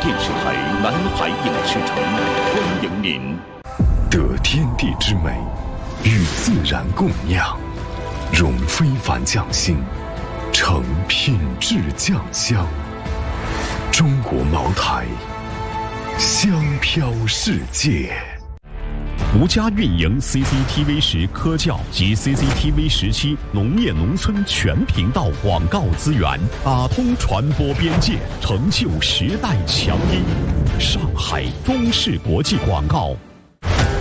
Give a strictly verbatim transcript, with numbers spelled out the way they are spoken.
电视台南海影视城欢迎您。得天地之美，与自然共酿，融非凡匠心，成品质酱香。中国茅台，香飘世界。独家运营 C C T V 十科教及 C C T V 十七农业农村全频道广告资源，打通传播边界，成就时代强音。上海中视国际广告